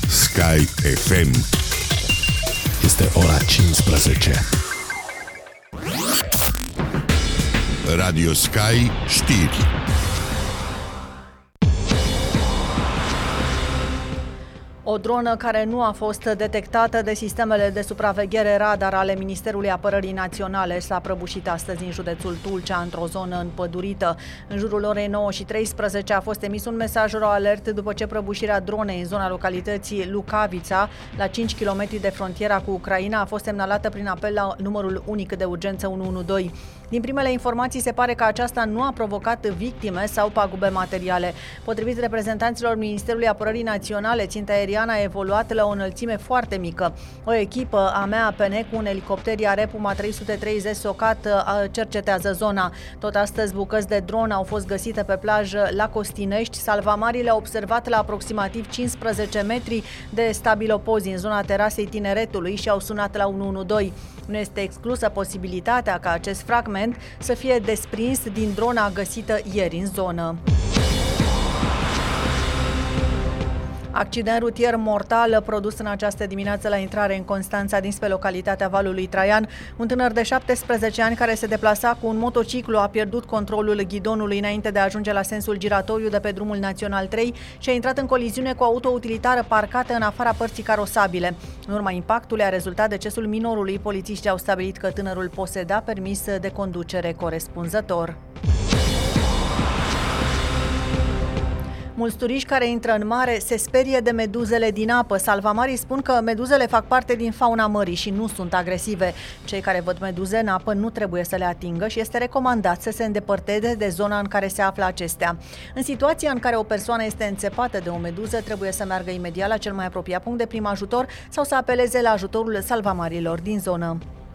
Sky FM. Este ora 15. Radio Sky știri. O dronă care nu a fost detectată de sistemele de supraveghere radar ale Ministerului Apărării Naționale s-a prăbușit astăzi în județul Tulcea, într-o zonă împădurită. În jurul orei 9:13 a fost emis un mesaj alert după ce prăbușirea dronei în zona localității Lucavița, la 5 km de frontiera cu Ucraina, a fost semnalată prin apel la numărul unic de urgență 112. Din primele informații se pare că aceasta nu a provocat victime sau pagube materiale. Potrivit reprezentanților Ministerului Apărării Naționale, ținta aeriană a evoluat la o înălțime foarte mică. O echipă a MAPN cu un elicopter IAR Puma 330 Socat cercetează zona. Tot astăzi bucăți de dron au fost găsite pe plajă la Costinești. Salvamarii le-au observat la aproximativ 15 metri de stabilopozi în zona terasei Tineretului și au sunat la 112. Nu este exclusă posibilitatea ca acest fragment să fie desprins din drona găsită ieri în zonă. Accident rutier mortal produs în această dimineață la intrare în Constanța dinspre localitatea Valului Traian. Un tânăr de 17 ani care se deplasa cu un motociclu a pierdut controlul ghidonului înainte de a ajunge la sensul giratoriu de pe drumul național 3 și a intrat în coliziune cu o auto-utilitară parcată în afara părții carosabile. În urma impactului a rezultat decesul minorului. Polițiștii au stabilit că tânărul poseda permis de conducere corespunzător. Mulți turiști care intră în mare se sperie de meduzele din apă. Salvamarii spun că meduzele fac parte din fauna mării și nu sunt agresive. Cei care văd meduze în apă nu trebuie să le atingă și este recomandat să se îndepărteze de zona în care se află acestea. În situația în care o persoană este înțepată de o meduză, trebuie să meargă imediat la cel mai apropiat punct de prim ajutor sau să apeleze la ajutorul salvamarilor din zonă.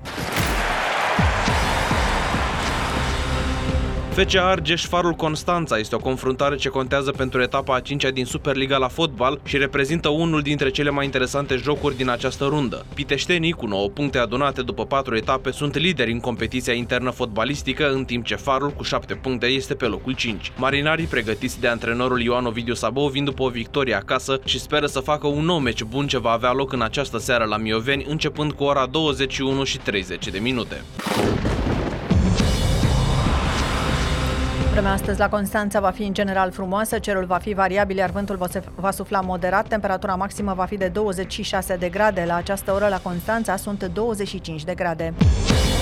FC Argeș Farul Constanța este o confruntare ce contează pentru etapa a 5-a din Superliga la fotbal și reprezintă unul dintre cele mai interesante jocuri din această rundă. Piteștenii, cu 9 puncte adunate după 4 etape, sunt lideri în competiția internă fotbalistică, în timp ce Farul, cu 7 puncte, este pe locul 5. Marinarii, pregătiți de antrenorul Ioan Ovidiu Sabou, vin după o victorie acasă și speră să facă un nou meci bun ce va avea loc în această seară la Mioveni, începând cu ora 21:30. Vremea astăzi la Constanța va fi în general frumoasă, cerul va fi variabil, iar vântul va sufla moderat, temperatura maximă va fi de 26 de grade. La această oră la Constanța sunt 25 de grade.